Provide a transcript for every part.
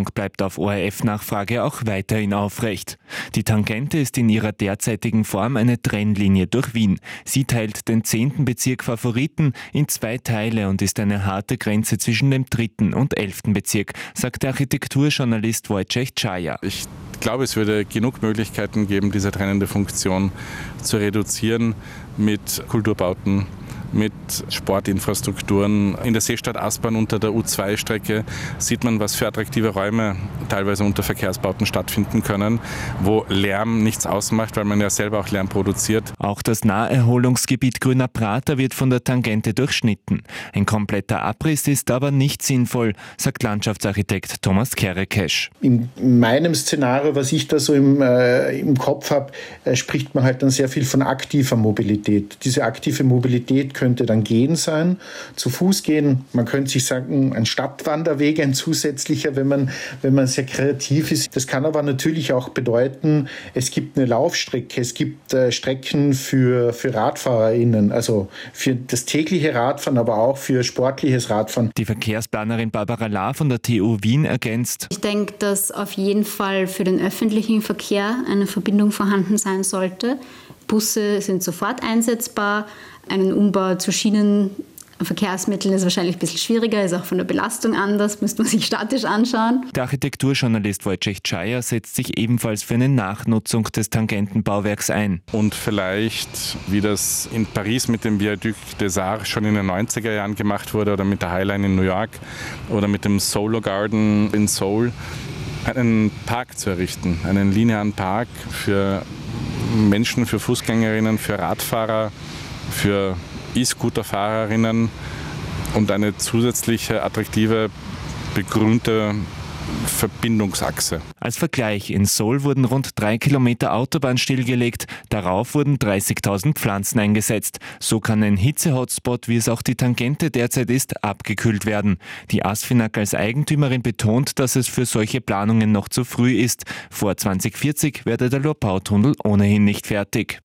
Saison bleibt auf ORF-Nachfrage auch weiterhin aufrecht. Die Tangente ist in ihrer derzeitigen Form eine Trennlinie durch Wien. Sie teilt den 10. Bezirk Favoriten in 2 Teile und ist eine harte Grenze zwischen dem 3. und 11. Bezirk, sagt der Architekturjournalist Wojciech Czaja. Ich glaube, es würde genug Möglichkeiten geben, diese trennende Funktion zu reduzieren mit Kulturbauten, mit Sportinfrastrukturen. In der Seestadt Aspern unter der U2-Strecke sieht man, was für attraktive Räume teilweise unter Verkehrsbauten stattfinden können, wo Lärm nichts ausmacht, weil man ja selber auch Lärm produziert. Auch das Naherholungsgebiet Grüner Prater wird von der Tangente durchschnitten. Ein kompletter Abriss ist aber nicht sinnvoll, sagt Landschaftsarchitekt Thomas Kerekesch. In meinem Szenario, was ich da so im Kopf habe, spricht man halt dann sehr viel von aktiver Mobilität. Diese aktive Mobilität könnte dann gehen sein, zu Fuß gehen. Man könnte sich sagen, ein Stadtwanderweg, ein zusätzlicher, wenn man sehr kreativ ist. Das kann aber natürlich auch bedeuten, es gibt eine Laufstrecke, es gibt Strecken für RadfahrerInnen, also für das tägliche Radfahren, aber auch für sportliches Radfahren. Die Verkehrsplanerin Barbara Lahr von der TU Wien ergänzt: Ich denke, dass auf jeden Fall für den öffentlichen Verkehr eine Verbindung vorhanden sein sollte. Busse sind sofort einsetzbar. Einen Umbau zu Schienenverkehrsmitteln ist wahrscheinlich ein bisschen schwieriger, ist auch von der Belastung anders, müsste man sich statisch anschauen. Der Architekturjournalist Wojciech Czaja setzt sich ebenfalls für eine Nachnutzung des Tangentenbauwerks ein. Und vielleicht, wie das in Paris mit dem Viaduc des Arts schon in den 90er Jahren gemacht wurde oder mit der Highline in New York oder mit dem Solo Garden in Seoul, einen Park zu errichten, einen linearen Park für Menschen, für Fußgängerinnen, für Radfahrer, für E-Scooter-Fahrerinnen und eine zusätzliche, attraktive, begrünte Verbindungsachse. Als Vergleich, in Seoul wurden rund 3 Kilometer Autobahn stillgelegt, darauf wurden 30.000 Pflanzen eingesetzt. So kann ein Hitze-Hotspot, wie es auch die Tangente derzeit ist, abgekühlt werden. Die ASFINAG als Eigentümerin betont, dass es für solche Planungen noch zu früh ist. Vor 2040 werde der Lobau-Tunnel ohnehin nicht fertig.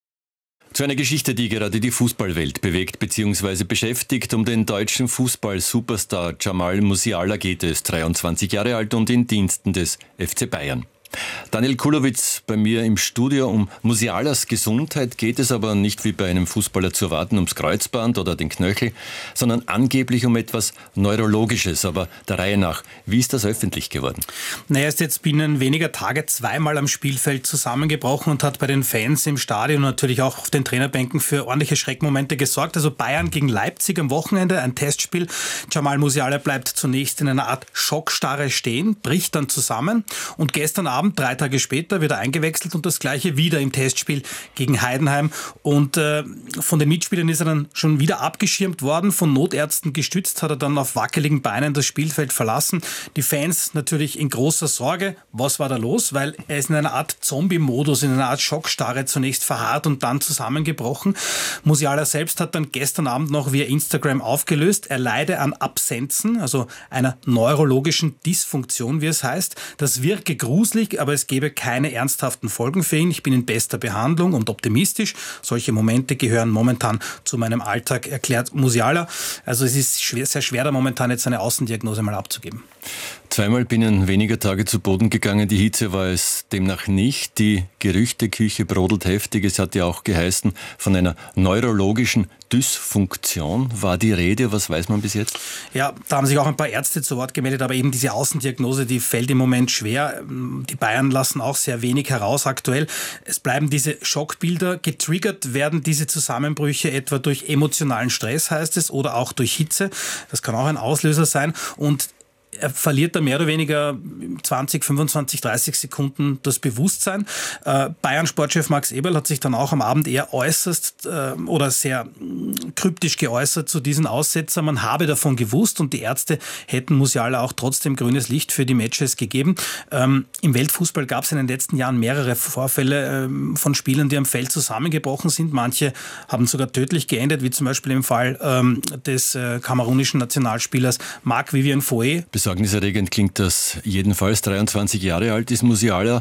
Zu einer Geschichte, die gerade die Fußballwelt bewegt bzw. beschäftigt. Um den deutschen Fußball-Superstar Jamal Musiala geht es, 23 Jahre alt und in Diensten des FC Bayern. Daniel Kulowitz bei mir im Studio. Um Musialas Gesundheit geht es aber nicht wie bei einem Fußballer zu erwarten ums Kreuzband oder den Knöchel, sondern angeblich um etwas Neurologisches. Aber der Reihe nach, wie ist das öffentlich geworden? Er ist jetzt binnen weniger Tage zweimal am Spielfeld zusammengebrochen und hat bei den Fans im Stadion und natürlich auch auf den Trainerbänken für ordentliche Schreckmomente gesorgt. Also Bayern gegen Leipzig am Wochenende, ein Testspiel. Jamal Musiala bleibt zunächst in einer Art Schockstarre stehen, bricht dann zusammen und gestern Abend, 3 Tage später, wird er eingewechselt und das Gleiche wieder im Testspiel gegen Heidenheim. Und von den Mitspielern ist er dann schon wieder abgeschirmt worden, von Notärzten gestützt, hat er dann auf wackeligen Beinen das Spielfeld verlassen. Die Fans natürlich in großer Sorge. Was war da los? Weil er ist in einer Art Zombie-Modus, in einer Art Schockstarre zunächst verharrt und dann zusammengebrochen. Musiala selbst hat dann gestern Abend noch via Instagram aufgelöst, er leide an Absenzen, also einer neurologischen Dysfunktion, wie es heißt. Das wirke gruselig, aber es gebe keine ernsthaften Folgen für ihn. Ich bin in bester Behandlung und optimistisch. Solche Momente gehören momentan zu meinem Alltag, erklärt Musiala. Also es ist sehr schwer, da momentan jetzt eine Außendiagnose mal abzugeben. Zweimal binnen weniger Tage zu Boden gegangen. Die Hitze war es demnach nicht. Die Gerüchteküche brodelt heftig. Es hat ja auch geheißen, von einer neurologischen Dysfunktion war die Rede. Was weiß man bis jetzt? Ja, da haben sich auch ein paar Ärzte zu Wort gemeldet, aber eben diese Außendiagnose, die fällt im Moment schwer. Die Bayern lassen auch sehr wenig heraus aktuell. Es bleiben diese Schockbilder. Getriggert werden diese Zusammenbrüche etwa durch emotionalen Stress, heißt es, oder auch durch Hitze. Das kann auch ein Auslöser sein. Und er verliert da mehr oder weniger 20, 25, 30 Sekunden das Bewusstsein. Bayern-Sportchef Max Eberl hat sich dann auch am Abend eher äußerst oder sehr kryptisch geäußert zu diesen Aussetzern. Man habe davon gewusst und die Ärzte hätten Musiala auch trotzdem grünes Licht für die Matches gegeben. Im Weltfußball gab es in den letzten Jahren mehrere Vorfälle von Spielern, die am Feld zusammengebrochen sind. Manche haben sogar tödlich geendet, wie zum Beispiel im Fall des kamerunischen Nationalspielers Marc-Vivien Foé. Besorgniserregend klingt das jedenfalls. 23 Jahre alt ist Musiala.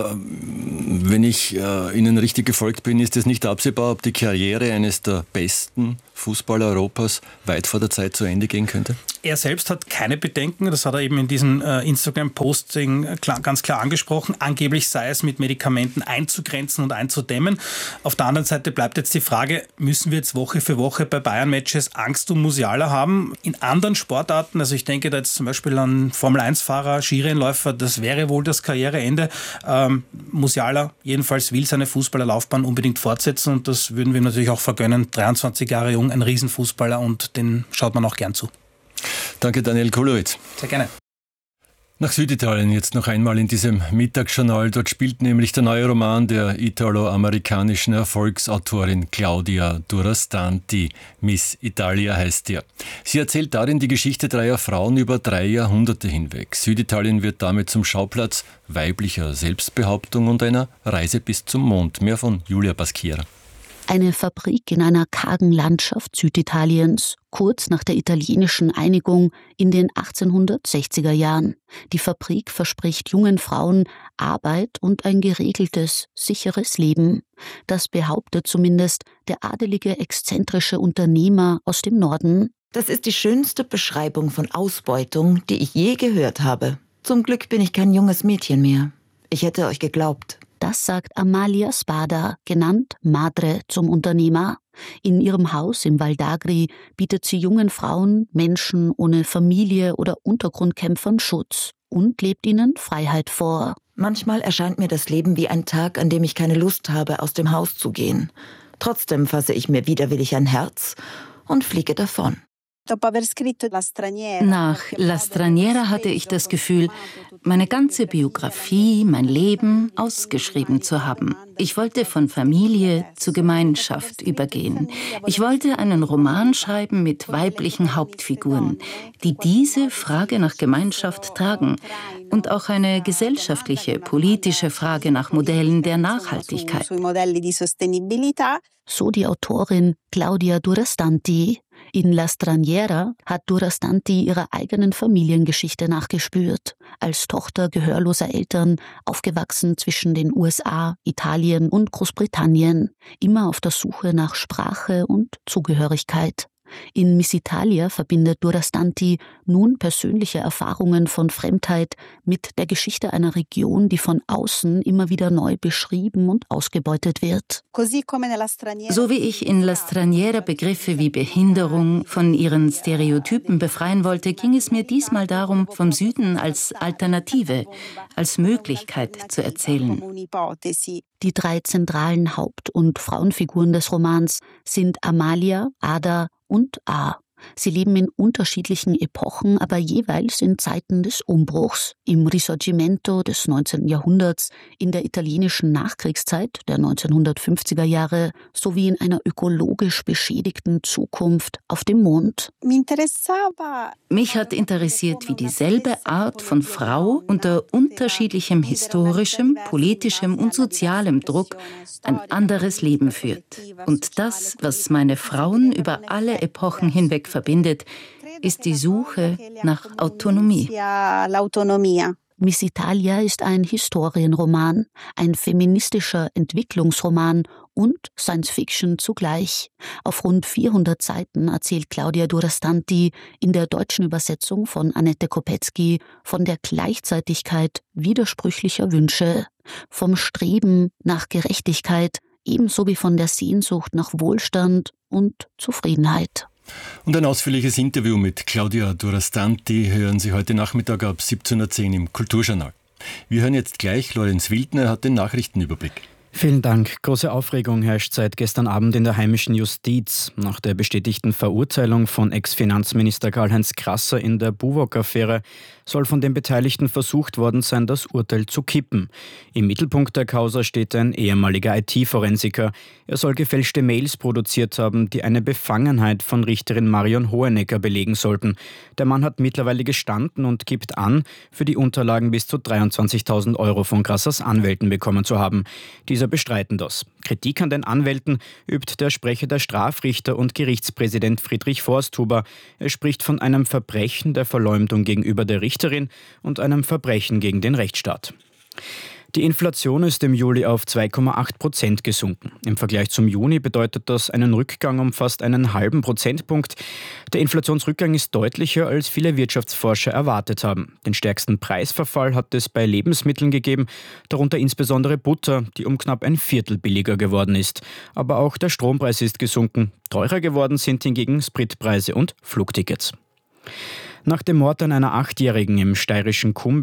Wenn ich Ihnen richtig gefolgt bin, ist es nicht absehbar, ob die Karriere eines der besten Fußballer Europas weit vor der Zeit zu Ende gehen könnte? Er selbst hat keine Bedenken, das hat er eben in diesem Instagram-Posting ganz klar angesprochen. Angeblich sei es mit Medikamenten einzugrenzen und einzudämmen. Auf der anderen Seite bleibt jetzt die Frage, müssen wir jetzt Woche für Woche bei Bayern-Matches Angst um Musiala haben? In anderen Sportarten, also ich denke da jetzt zum Beispiel an Formel-1-Fahrer, Skirennläufer, das wäre wohl das Karriereende. Musiala jedenfalls will seine Fußballerlaufbahn unbedingt fortsetzen und das würden wir ihm natürlich auch vergönnen. 23 Jahre jung, ein Riesenfußballer und den schaut man auch gern zu. Danke, Daniel Kulowitz. Sehr gerne. Nach Süditalien jetzt noch einmal in diesem Mittagsjournal. Dort spielt nämlich der neue Roman der italo-amerikanischen Erfolgsautorin Claudia Durastanti. Miss Italia heißt er. Sie erzählt darin die Geschichte dreier Frauen über 3 Jahrhunderte hinweg. Süditalien wird damit zum Schauplatz weiblicher Selbstbehauptung und einer Reise bis zum Mond. Mehr von Julia Baschera. Eine Fabrik in einer kargen Landschaft Süditaliens, kurz nach der italienischen Einigung in den 1860er Jahren. Die Fabrik verspricht jungen Frauen Arbeit und ein geregeltes, sicheres Leben. Das behauptet zumindest der adelige, exzentrische Unternehmer aus dem Norden. Das ist die schönste Beschreibung von Ausbeutung, die ich je gehört habe. Zum Glück bin ich kein junges Mädchen mehr. Ich hätte euch geglaubt. Das sagt Amalia Spada, genannt Madre, zum Unternehmer. In ihrem Haus im Val d'Agri bietet sie jungen Frauen, Menschen ohne Familie oder Untergrundkämpfern Schutz und lebt ihnen Freiheit vor. Manchmal erscheint mir das Leben wie ein Tag, an dem ich keine Lust habe, aus dem Haus zu gehen. Trotzdem fasse ich mir widerwillig ein Herz und fliege davon. Nach La Straniera hatte ich das Gefühl, meine ganze Biografie, mein Leben ausgeschrieben zu haben. Ich wollte von Familie zu Gemeinschaft übergehen. Ich wollte einen Roman schreiben mit weiblichen Hauptfiguren, die diese Frage nach Gemeinschaft tragen und auch eine gesellschaftliche, politische Frage nach Modellen der Nachhaltigkeit. So die Autorin Claudia Durastanti. In La Straniera hat Durastanti ihrer eigenen Familiengeschichte nachgespürt. Als Tochter gehörloser Eltern, aufgewachsen zwischen den USA, Italien und Großbritannien, immer auf der Suche nach Sprache und Zugehörigkeit. In Miss Italia verbindet Durastanti nun persönliche Erfahrungen von Fremdheit mit der Geschichte einer Region, die von außen immer wieder neu beschrieben und ausgebeutet wird. So wie ich in La Straniera Begriffe wie Behinderung von ihren Stereotypen befreien wollte, ging es mir diesmal darum, vom Süden als Alternative, als Möglichkeit zu erzählen. Die 3 zentralen Haupt- und Frauenfiguren des Romans sind Amalia, Ada und A. Sie leben in unterschiedlichen Epochen, aber jeweils in Zeiten des Umbruchs. Im Risorgimento des 19. Jahrhunderts, in der italienischen Nachkriegszeit der 1950er Jahre sowie in einer ökologisch beschädigten Zukunft auf dem Mond. Mich hat interessiert, wie dieselbe Art von Frau unter unterschiedlichem historischem, politischem und sozialem Druck ein anderes Leben führt. Und das, was meine Frauen über alle Epochen hinweg verbindet, ist die Suche nach Autonomie. Miss Italia ist ein Historienroman, ein feministischer Entwicklungsroman und Science-Fiction zugleich. Auf rund 400 Seiten erzählt Claudia Durastanti in der deutschen Übersetzung von Annette Kopetzky von der Gleichzeitigkeit widersprüchlicher Wünsche, vom Streben nach Gerechtigkeit, ebenso wie von der Sehnsucht nach Wohlstand und Zufriedenheit. Und ein ausführliches Interview mit Claudia Durastanti hören Sie heute Nachmittag ab 17.10 Uhr im Kulturjournal. Wir hören jetzt gleich, Lorenz Wildner hat den Nachrichtenüberblick. Vielen Dank. Große Aufregung herrscht seit gestern Abend in der heimischen Justiz. Nach der bestätigten Verurteilung von Ex-Finanzminister Karl-Heinz Krasser in der Buwok-Affäre soll von den Beteiligten versucht worden sein, das Urteil zu kippen. Im Mittelpunkt der Causa steht ein ehemaliger IT-Forensiker. Er soll gefälschte Mails produziert haben, die eine Befangenheit von Richterin Marion Hohenecker belegen sollten. Der Mann hat mittlerweile gestanden und gibt an, für die Unterlagen bis zu 23.000 Euro von Krassers Anwälten bekommen zu haben. Diese bestreiten das. Kritik an den Anwälten übt der Sprecher der Strafrichter und Gerichtspräsident Friedrich Forsthuber. Er spricht von einem Verbrechen der Verleumdung gegenüber der Richterin und einem Verbrechen gegen den Rechtsstaat. Die Inflation ist im Juli auf 2,8% gesunken. Im Vergleich zum Juni bedeutet das einen Rückgang um fast einen halben Prozentpunkt. Der Inflationsrückgang ist deutlicher, als viele Wirtschaftsforscher erwartet haben. Den stärksten Preisverfall hat es bei Lebensmitteln gegeben, darunter insbesondere Butter, die um knapp ein Viertel billiger geworden ist. Aber auch der Strompreis ist gesunken. Teurer geworden sind hingegen Spritpreise und Flugtickets. Nach dem Mord an einer 8-Jährigen im steirischen Kumberg